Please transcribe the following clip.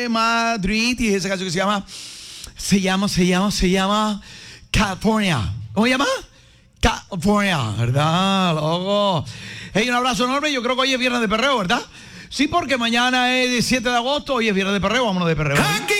Madrid y esa canción que se llama California. ¿Cómo se llama? California, ¿verdad, loco? Hey, un abrazo enorme. Yo creo que hoy es viernes de perreo, ¿verdad? Sí, porque mañana es 7 de agosto, hoy es viernes de perreo, vámonos de perreo.